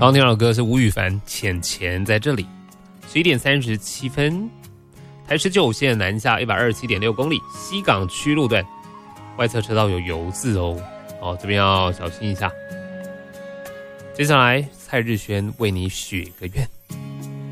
刚听到的歌是吴宇凡《浅浅在这里》。11点37分，台19线南下127.6公里，西港区路段外侧车道有油渍哦，这边要小心一下。接下来蔡日轩为你许个愿。